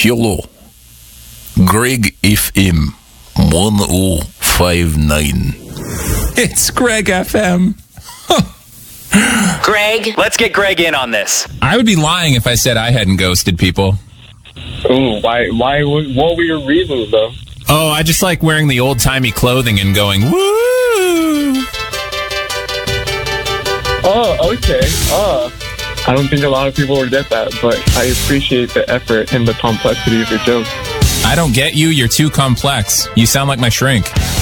YOLO. Greg FM 1059. It's Greg FM. Greg, let's get Greg in on this. I would be lying if I said I hadn't ghosted people. Ooh, why? What were your reasons, though? Oh, I just like wearing the old-timey clothing and going, woo! Oh, okay. I don't think a lot of people would get that, but I appreciate the effort and the complexity of your joke. I don't get you. You're too complex. You sound like my shrink.